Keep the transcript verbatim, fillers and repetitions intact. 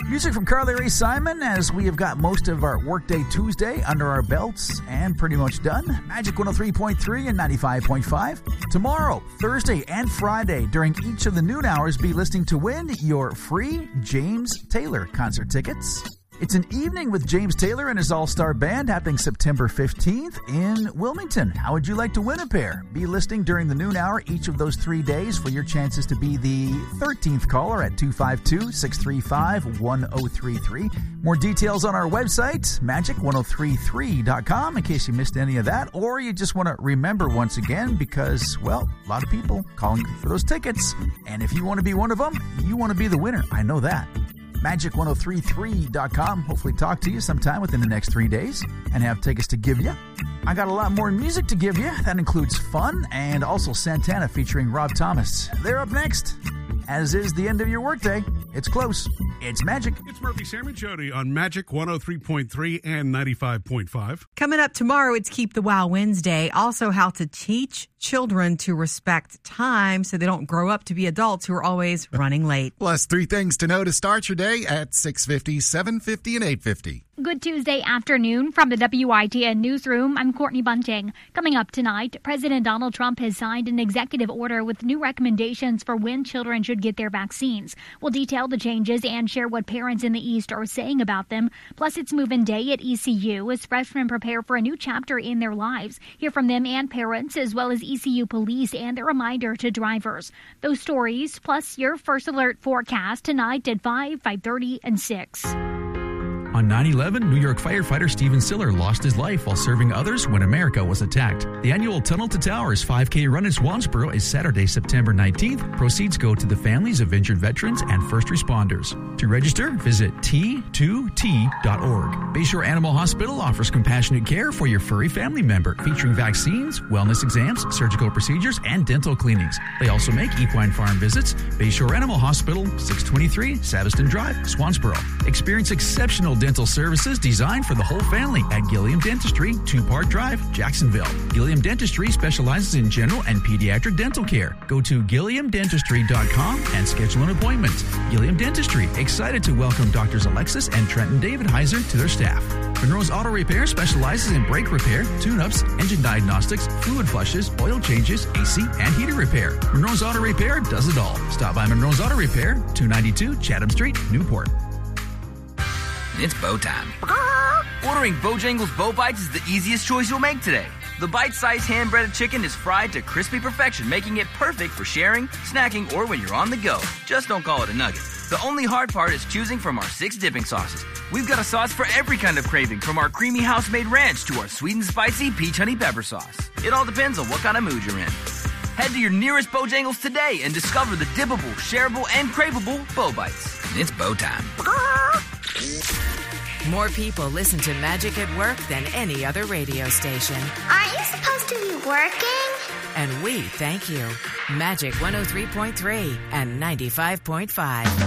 Music from Carly Rae Simon as we have got most of our Workday Tuesday under our belts and pretty much done. Magic one oh three point three and ninety-five point five. Tomorrow, Thursday, and Friday during each of the noon hours, be listening to win your free James Taylor concert tickets. It's an evening with James Taylor and his all-star band happening September fifteenth in Wilmington. How would you like to win a pair? Be listening during the noon hour each of those three days for your chances to be the thirteenth caller at two five two, six three five, one oh three three. More details on our website, magic one oh three three dot com, in case you missed any of that, or you just want to remember once again because, well, a lot of people calling for those tickets. And if you want to be one of them, you want to be the winner. I know that. magic one oh three three dot com. Hopefully talk to you sometime within the next three days and have tickets to give you. I got a lot more music to give you. That includes fun and also Santana featuring Rob Thomas. They're up next, as is the end of your workday. It's close. It's Magic. It's Murphy, Sam, and Jody on Magic one oh three point three and ninety-five point five. Coming up tomorrow, it's Keep the Wow Wednesday. Also, how to teach children to respect time so they don't grow up to be adults who are always running late. Plus, three things to know to start your day at six fifty, seven fifty, and eight fifty. Good Tuesday afternoon from the W I T N Newsroom. I'm Courtney Bunting. Coming up tonight, President Donald Trump has signed an executive order with new recommendations for when children should get their vaccines. We'll detail the changes and share what parents in the East are saying about them. Plus, it's move-in day at E C U as freshmen prepare for a new chapter in their lives. Hear from them and parents, as well as E C U police and a reminder to drivers. Those stories, plus your First Alert forecast tonight at five, five thirty, and six. On nine eleven, New York firefighter Stephen Siller lost his life while serving others when America was attacked. The annual Tunnel to Towers five K run in Swansboro is Saturday, September nineteenth. Proceeds go to the families of injured veterans and first responders. To register, visit T two T dot org. Bayshore Animal Hospital offers compassionate care for your furry family member, featuring vaccines, wellness exams, surgical procedures, and dental cleanings. They also make equine farm visits. Bayshore Animal Hospital, six twenty-three Saviston Drive, Swansboro. Experience exceptional dental services designed for the whole family at Gilliam Dentistry, Two Park Drive, Jacksonville. Gilliam Dentistry specializes in general and pediatric dental care. Go to gilliam dentistry dot com and schedule an appointment. Gilliam Dentistry, excited to welcome Doctors Alexis and Trenton David Heiser to their staff. Monroe's Auto Repair specializes in brake repair, tune-ups, engine diagnostics, fluid flushes, oil changes, A C, and heater repair. Monroe's Auto Repair does it all. Stop by Monroe's Auto Repair, two ninety-two Chatham Street, Newport. It's bow time. Ordering Bojangles Bow Bites is the easiest choice you'll make today. The bite-sized hand-breaded chicken is fried to crispy perfection, making it perfect for sharing, snacking, or when you're on the go. Just don't call it a nugget. The only hard part is choosing from our six dipping sauces. We've got a sauce for every kind of craving, from our creamy house-made ranch to our sweet and spicy peach honey pepper sauce. It all depends on what kind of mood you're in. Head to your nearest Bojangles today and discover the dippable, shareable, and craveable Bow Bites. It's bow time. More people listen to Magic at Work than any other radio station. Aren't you supposed to be working? And we thank you. Magic one oh three point three and ninety-five point five.